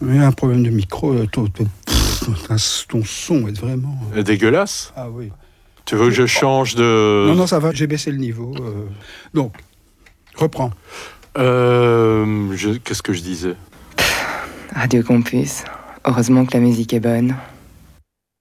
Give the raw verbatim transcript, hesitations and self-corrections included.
Il y a un problème de micro. euh, Ton, ton, pff, ton son est vraiment... Euh, Dégueulasse. Ah oui. Tu veux que je change de... Non, non, ça va, j'ai baissé le niveau. euh. Donc, reprends. Euh, je- Qu'est-ce que je disais? Radio Campus. Heureusement que la musique est bonne.